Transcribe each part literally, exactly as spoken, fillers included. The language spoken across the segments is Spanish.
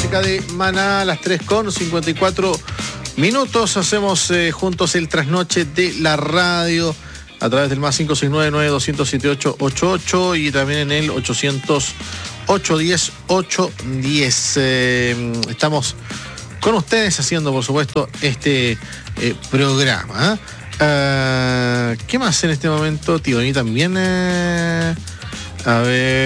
música de Maná a las tres con cincuenta y cuatro minutos. Hacemos eh, juntos el trasnoche de la radio a través del más cinco seis nueve, nueve dos cero siete ocho ocho ocho y también en el ochocientos, ochocientos diez, ochocientos diez. Eh, estamos con ustedes haciendo, por supuesto, este eh, programa. ¿eh? Uh, ¿Qué más en este momento, tío? Y también... Eh, a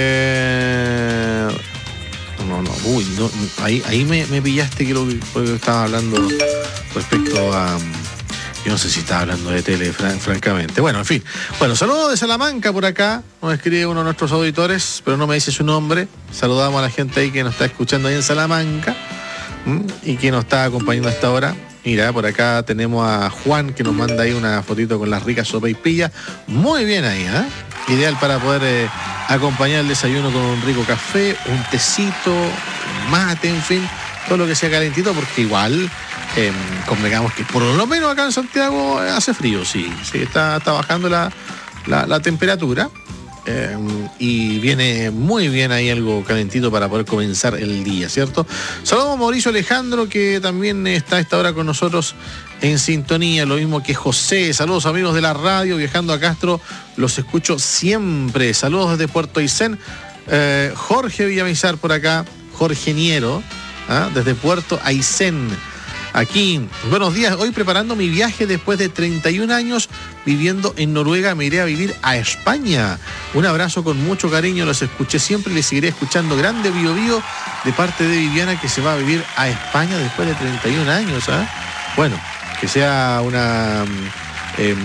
ver... No, no, uy, no, ahí, ahí me, me pillaste que lo que estaba hablando respecto a... Yo no sé si estaba hablando de tele, fran, francamente. Bueno, en fin. Bueno, saludos de Salamanca por acá. Nos escribe uno de nuestros auditores, pero no me dice su nombre. Saludamos a la gente ahí que nos está escuchando ahí en Salamanca, ¿m? Y que nos está acompañando hasta ahora. Mira, por acá tenemos a Juan que nos manda ahí una fotito con las ricas sopaipillas. Muy bien ahí, ¿eh? Ideal para poder eh, acompañar el desayuno con un rico café, un tecito, un mate, en fin, todo lo que sea calentito, porque igual eh, convengamos que por lo menos acá en Santiago hace frío, sí, sí, está, está bajando la, la, la temperatura. Eh, y viene muy bien ahí algo calentito para poder comenzar el día, ¿cierto? Saludos a Mauricio Alejandro, que también está a esta hora con nosotros en sintonía, lo mismo que José. Saludos amigos de la radio, viajando a Castro, los escucho siempre. Saludos desde Puerto Aysén. eh, Jorge Villamizar por acá, Jorge Niero, ¿ah? Desde Puerto Aysén. Aquí, buenos días, hoy preparando mi viaje después de treinta y un años viviendo en Noruega, me iré a vivir a España. Un abrazo con mucho cariño, los escuché siempre y les seguiré escuchando. Grande Bio Bio de parte de Viviana, que se va a vivir a España después de treinta y un años. ¿eh? Bueno, que sea una eh,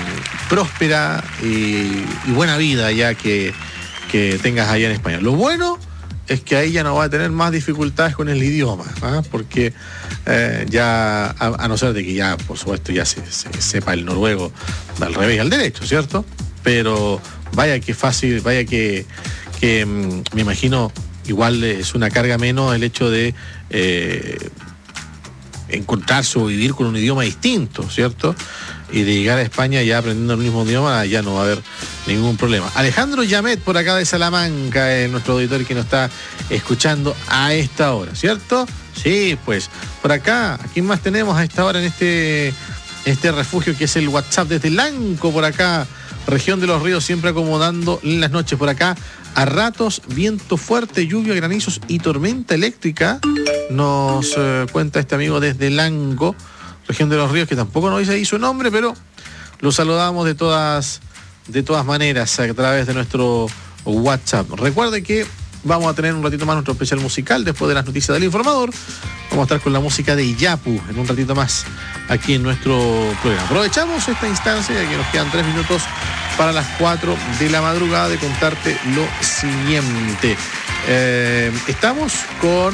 próspera y, y buena vida ya que, que tengas allá en España. Lo bueno es que ahí ya no va a tener más dificultades con el idioma, ¿eh? Porque eh, ya, a, a no ser de que ya, por supuesto, ya se, se sepa el noruego al revés y al derecho, ¿cierto? Pero vaya que fácil, vaya que, que me imagino, igual es una carga menos el hecho de eh, encontrarse o vivir con un idioma distinto, ¿cierto? Y de llegar a España ya aprendiendo el mismo idioma, ya no va a haber ningún problema. Alejandro Yamet, por acá de Salamanca, es nuestro auditor que nos está escuchando a esta hora, ¿cierto? Sí, pues, por acá, ¿quién más tenemos a esta hora en este, este refugio que es el WhatsApp desde Lanco, por acá, región de los ríos, siempre acomodando en las noches por acá? A ratos, viento fuerte, lluvia, granizos y tormenta eléctrica, nos eh, cuenta este amigo desde Lanco, región de los ríos, que tampoco nos dice ahí su nombre, pero lo saludamos de todas, de todas maneras a través de nuestro WhatsApp. Recuerde que vamos a tener un ratito más nuestro especial musical después de las noticias del informador. Vamos a estar con la música de Yapu en un ratito más aquí en nuestro programa. Aprovechamos esta instancia, ya que nos quedan tres minutos para las cuatro de la madrugada, de contarte lo siguiente. Eh, estamos con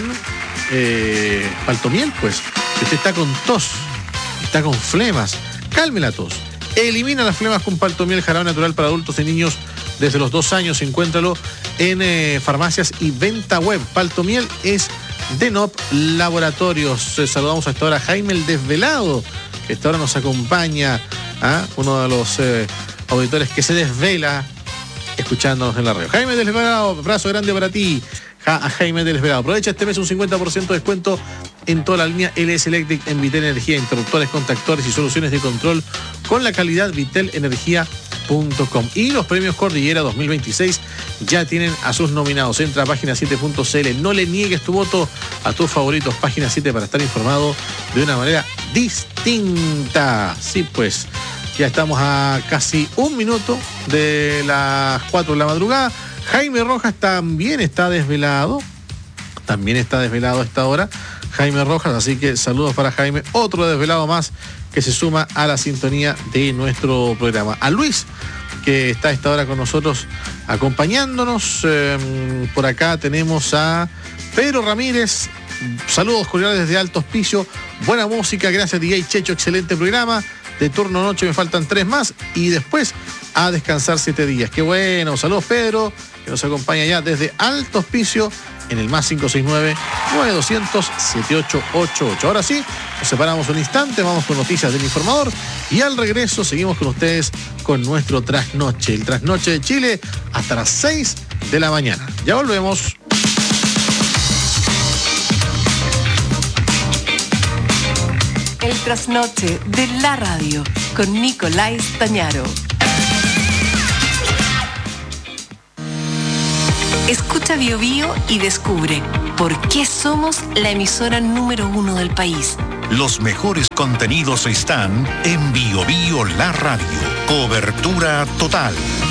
eh, Paltomiel, pues. Si usted está con tos, está con flemas, calme la tos. Elimina las flemas con Paltomiel, jarabe natural para adultos y niños desde los dos años. Encuéntralo en eh, farmacias y venta web. Paltomiel es de N O P Laboratorios. Eh, saludamos hasta ahora a Jaime el Desvelado, que hasta ahora nos acompaña, ¿ah? Uno de los eh, auditores que se desvela escuchándonos en la radio. Jaime del Desvelado, abrazo grande para ti. Ja, a Jaime del Desvelado. Aprovecha este mes un cincuenta por ciento de descuento en toda la línea L S Electric en Vitel Energía, interruptores, contactores y soluciones de control con la calidad vitel energía punto com. Y los premios Cordillera dos mil veintiséis ya tienen a sus nominados. Entra a página siete punto c l. No le niegues tu voto a tus favoritos. Página siete para estar informado de una manera distinta. Sí, pues, ya estamos a casi un minuto de las cuatro de la madrugada. Jaime Rojas también está desvelado. También está desvelado a esta hora Jaime Rojas, así que saludos para Jaime, otro desvelado más que se suma a la sintonía de nuestro programa. A Luis, que está a esta hora con nosotros acompañándonos. Eh, por acá tenemos a Pedro Ramírez. Saludos cordiales desde Alto Hospicio. Buena música, gracias D J Checho, excelente programa. De turno noche me faltan tres más y después a descansar siete días. Qué bueno, saludos Pedro, que nos acompaña ya desde Alto Hospicio en el más cinco seis nueve, nueve dos cero cero, siete ocho ocho ocho. Ahora sí, nos separamos un instante, vamos con noticias del informador y al regreso seguimos con ustedes con nuestro trasnoche, el trasnoche de Chile hasta las seis de la mañana. Ya volvemos. trasnoche de la radio con Nicolás Tañaro. Escucha Bio Bio y descubre por qué somos la emisora número uno del país. Los mejores contenidos están en Bio Bio La Radio. Cobertura total.